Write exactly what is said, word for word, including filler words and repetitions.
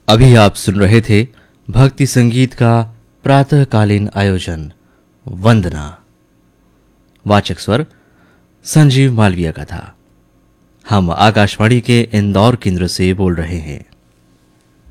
अभी आप सुन रहे थे भक्ति संगीत का प्रातःकालीन आयोजन वंदना। वाचक स्वर संजीव मालविया का था। हम आकाशवाणी के इंदौर केंद्र से बोल रहे हैं।